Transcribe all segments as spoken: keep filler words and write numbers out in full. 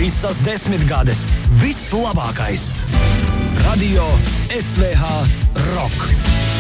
Visas desmitgades, viss labākais. Radio S V H Rock.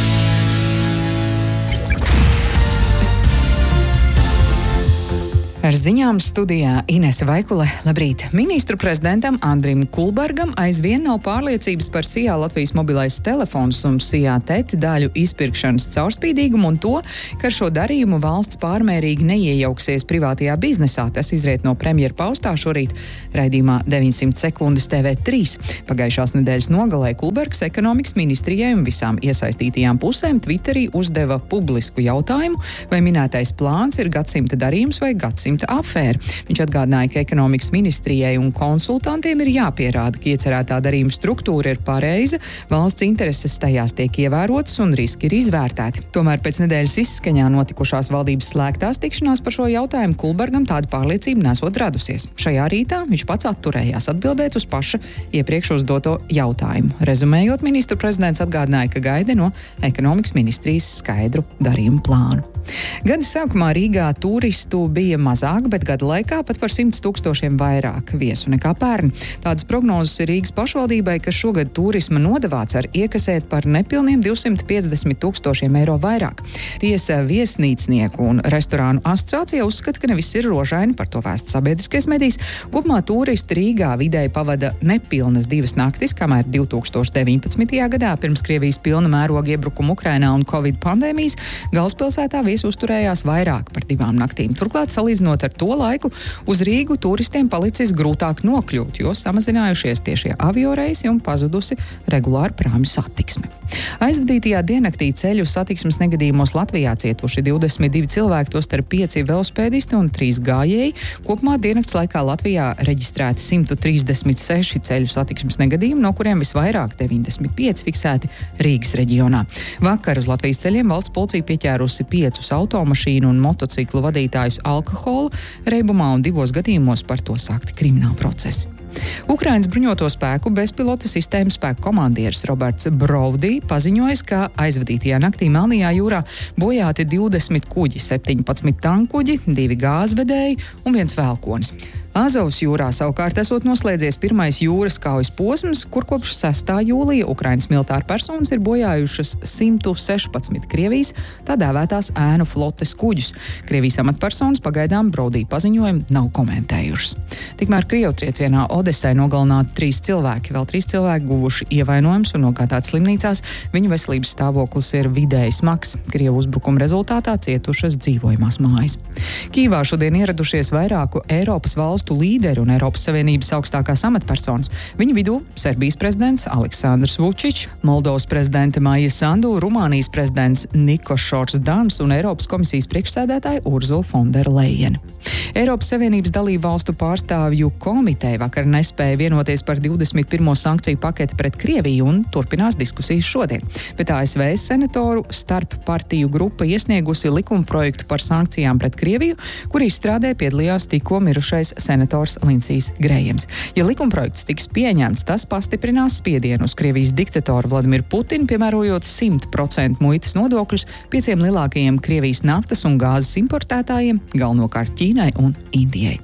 Ar ziņām studijā Inese Vaikule. Labrīt! Ministru prezidentam Andrim Kulbergam aizvien nav pārliecības par Sijā Latvijas mobilais telefons un Sijā T E T daļu izpirkšanas caurspīdīgumu un to, ka ar šo darījumu valsts pārmērīgi neiejauksies privātajā biznesā. Tas izriet no premjera paustā šorīt raidījumā deviņsimt sekundes T V trīs. Pagājušās nedēļas nogalē Kulbergs ekonomikas ministrijai un visām iesaistītajām pusēm Twitterī uzdeva publisku jautājumu, vai minētais plāns ir gadsimta darījums vai gadsimta afēra. Viņš atgādināja, ka ekonomikas ministrijai un konsultantiem ir jāpierāda, ka iecerētā darījuma struktūra ir pareiza, valsts intereses tajās tiek ievērotas un riski ir izvērtēti. Tomēr pēc nedēļas izskaņā notikušās valdības slēgtās tikšanās par šo jautājumu Kulbergam tāda pārliecība nesot radusies. Šajā rītā viņš pats atturējās atbildēt uz paša iepriekš uzdoto jautājumu. Rezumējot, ministru prezidents atgādināja, ka gaida no ekonomikas ministrijas skaidru darījumu plānu. Gada sākumā Rīgā turistu bija mazāk, bet gada laikā pat par simts tūkstošiem vairāk viesu nekā pērn. Tādas prognozes ir Rīgas pašvaldībai, ka šogad turisma nodevā cer iekasēt par nepilniem divsimt piecdesmit tūkstošiem eiro vairāk. Tiesa viesnīcnieku un restorānu asociācija uzskata, ka neviss ir rožaini, par to vēsta sabiedriskais medijs. Kopumā turisti Rīgā vidēji pavada nepilnas divas naktis, kamēr divi tūkstoši deviņpadsmitajā gadā pirms Krievijas pilna mēroga iebrukuma Ukrainā un Covid pandēmijas galvaspilsētā viesi uzturējās vairāk par divām naktīm. Turklāt, salīdzinot ar to laiku, uz Rīgu turistiem palicis grūtāk nokļūt, jo samazinājušies tiešie avioreisi un pazudusi regulāra prāmju satiksme. Aizvadītajā diennaktī ceļu satiksmes negadījumos Latvijā cietuši divdesmit divi cilvēki, tostarp pieci velospēdisti un trīs gājēji. Kopumā diennakts laikā Latvijā reģistrēti simt trīsdesmit seši ceļu satiksmes negadījumi, no kuriem visvairāk deviņdesmit pieci fiksēti Rīgas reģionā. Vakar uz Latvijas ceļiem valsts policija pieķērusi piecus automašīnu un motociklu vadītājus alkohola reibumā un divos gadījumos par to sākti krimināla procesi. Ukrainas bruņoto spēku bezpilota sistēmu spēku komandieris Roberts Brovdī paziņojis, ka aizvadītajā naktī Melnajā jūrā bojāti divdesmit kuģi, septiņpadsmit tankuģi, divi gāzvedēji un viens velkonis. Azovas jūrā savukārt esot noslēdzies pirmais jūras kaujas posms, kur kopš sestā jūlija Ukrainas militāra personas ir bojājušas simt sešpadsmit Krievijas tā dēvētās ēnu flotes kuģus. Krievijas amatpersonas pagaidām Brovdī paziņojumu nav komentējušas. Tikmēr Krievtriecienā Odesai nogalināti trīs cilvēki, vēl trīs cilvēki guvuši ievainojumus un nogādāti slimnīcās. Viņu veselības stāvoklis ir vidēji smags. Krievu uzbrukuma rezultātā cietušas dzīvojamās mājas. Kīvā šodien ieradušies vairāku Eiropas valstu līderi un Eiropas Savienības augstākās amatpersonas. Viņu vidū Serbijas prezidents Aleksandrs Vučičs, Moldovas prezidente Maija Sandu, Rumānijas prezidents Nikošors Dans un Eiropas komisijas priekšsēdētāja Urzula Fondera Lejene. Eiropas Savienības dalību valstu pārstāvju komiteja vakar nespēja vienoties par divdesmit pirmo sankciju paketi pret Krieviju un turpinās diskusijas šodien. Bet A S V senatoru starp partiju grupa iesniegusi likumprojektu par sankcijām pret Krieviju, kur izstrādē piedalījās tikko mirušais senators Lindsijs Grējams. Ja likumprojekts tiks pieņemts, tas pastiprinās spiedienu uz Krievijas diktatoru Vladimiru Putinu, piemērojot simt procentu muitas nodokļus pieciem lielākajiem Krievijas naftas un gāzes importētājiem, galvenokārt Ķīnai un Indijai.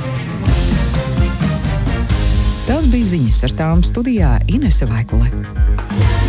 Tas bija ziņas, ar tām studijā Inese Vaikule.